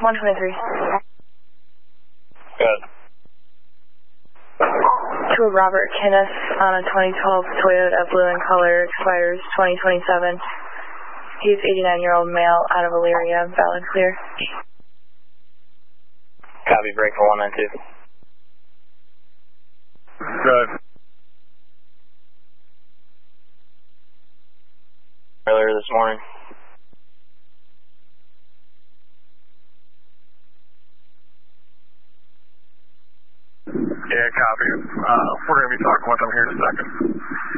123. Good. To a Robert Kenneth on a 2012 Toyota blue in color, expires 2027. He's 89-year-old male, out of Elyria, valid clear. Copy, break for 192. Good. Earlier this morning. Yeah, copy. We're going to be talking with them here in a second.